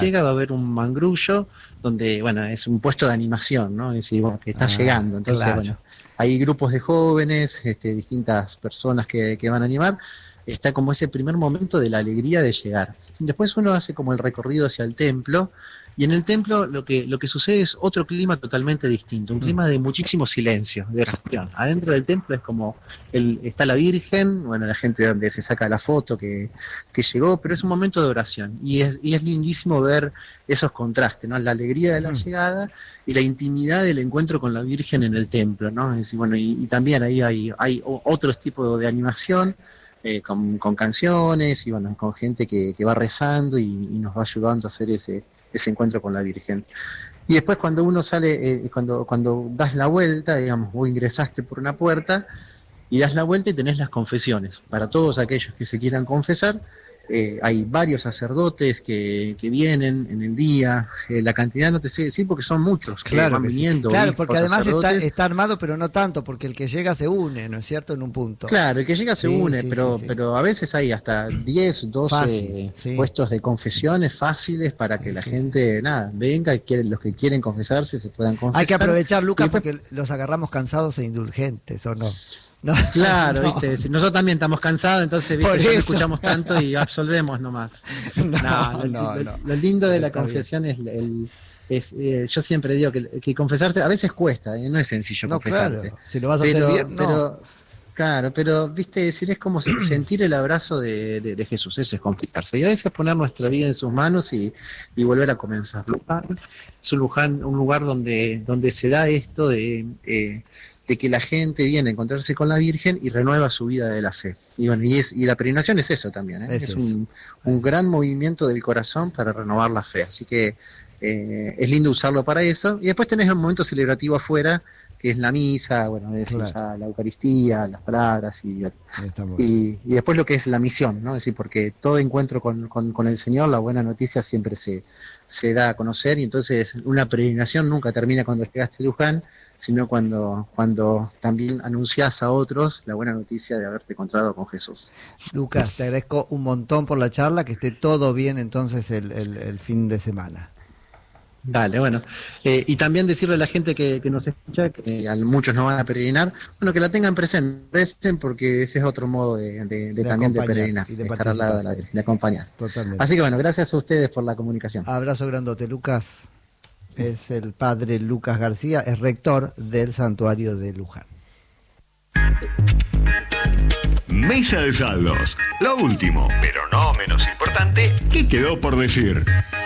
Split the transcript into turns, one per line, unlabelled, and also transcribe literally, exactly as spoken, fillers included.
llega va a haber un mangrullo donde, bueno, es un puesto de animación, ¿no? Es decir, bueno, que está
Ah,
llegando. Entonces,
claro.
bueno, hay grupos de jóvenes, este, distintas personas que, que van a animar. Está como ese primer momento de la alegría de llegar. Después uno hace como el recorrido hacia el templo, y en el templo lo que, lo que sucede es otro clima totalmente distinto, un clima de muchísimo silencio, de oración. Adentro del templo es como, el, está la Virgen, bueno, la gente donde se saca la foto que, que llegó, pero es un momento de oración, y es, y es lindísimo ver esos contrastes, ¿no? La alegría de la llegada y la intimidad del encuentro con la Virgen en el templo, ¿no? Es decir, bueno, y, y también ahí hay, hay otros tipos de animación, Eh, con, con canciones y bueno, con gente que, que va rezando y, y nos va ayudando a hacer ese, ese encuentro con la Virgen. Y después cuando uno sale, eh, cuando, cuando das la vuelta, digamos, vos ingresaste por una puerta y das la vuelta y tenés las confesiones. Para todos aquellos que se quieran confesar, eh, hay varios sacerdotes que, que vienen en el día, eh, la cantidad no te sé decir porque son muchos que
Claro
van
que sí.
viniendo.
Claro,
obispos,
porque además está,
sacerdotes.
está armado, pero no tanto, porque el que llega se une, ¿no es cierto? En un punto.
Claro, el que llega se
Sí,
une,
sí,
pero,
sí, sí.
pero a veces hay hasta diez, doce
Fácil, sí.
puestos de confesiones fáciles para
Sí,
que la
sí,
gente, nada, venga, y quieren, los que quieren confesarse se puedan confesar.
Hay que aprovechar, Lucas,
Y después-
porque los agarramos cansados e indulgentes, ¿o no? No,
Claro,
no.
viste, si nosotros también estamos cansados, entonces
Por
viste, ya no
eso.
escuchamos tanto y absolvemos nomás.
No,
No, lo,
no,
lo-
no.
lo lindo de la
Está bien.
confesión es el, es, eh, yo siempre digo que, que confesarse a veces cuesta, eh, no es sencillo
No,
confesarse.
claro. Si lo vas a
pero,
hacer bien, no.
pero, claro, pero viste, decir es como se- sentir el abrazo de, de- de Jesús, eso es confesarse. Y a veces poner nuestra vida en sus manos y, y volver a comenzar. Luján es un, Luján, un lugar donde, donde se da esto de, eh, de que la gente viene a encontrarse con la Virgen y renueva su vida de la fe. Y bueno, y, es, y la peregrinación es eso también, ¿eh?
Es
es
eso.
un, un gran movimiento del corazón para renovar la fe. Así que eh, es lindo usarlo para eso. Y después tenés un momento celebrativo afuera, que es la misa, bueno, es
Claro.
ya la Eucaristía, las palabras y,
Está muy bien.
y, y después lo que es la misión, ¿no? Es decir, porque todo encuentro con, con, con el Señor, la buena noticia siempre se, se da a conocer, y entonces una peregrinación nunca termina cuando llegaste a Luján, sino cuando, cuando también anunciás a otros la buena noticia de haberte encontrado con Jesús.
Lucas, te agradezco un montón por la charla, que esté todo bien entonces el, el, el fin de semana.
Dale, bueno. Eh, y también decirle a la gente que, que nos escucha, que a muchos no van a peregrinar, bueno, que la tengan presente, porque ese es otro modo de, de, de
De
también de
acompañar
peregrinar,
y de
de estar al lado de, la,
participar.
de acompañar.
Totalmente.
Así que bueno, gracias a ustedes por la comunicación.
Abrazo grandote, Lucas. Es el padre Lucas García, es rector del santuario de Luján.
Mesa de saldos. Lo último, pero no menos importante, ¿qué quedó por decir?